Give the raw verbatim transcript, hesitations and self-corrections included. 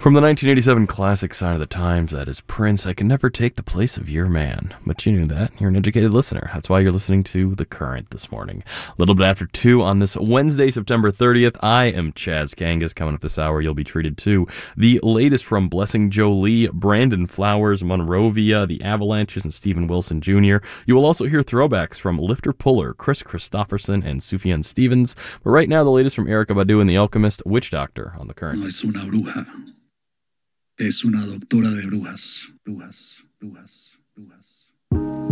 From the nineteen eighty-seven classic Sign of the Times, that is Prince, I Can Never Take the Place of Your Man. But you knew that. You're an educated listener. That's why you're listening to The Current this morning. A little bit after two on this Wednesday, September thirtieth. I am Chaz Kangas. Coming up this hour, you'll be treated to the latest from Blessing Jolie, Brandon Flowers, Monrovia, the Avalanches, and Steven Wilson Junior You will also hear throwbacks from Lifter Puller, Chris Christopherson, and Sufjan Stevens. But right now, the latest from Erykah Badu and The Alchemist, Witch Doctor on The Current. No es una bruja. Es una doctora de brujas, brujas, brujas.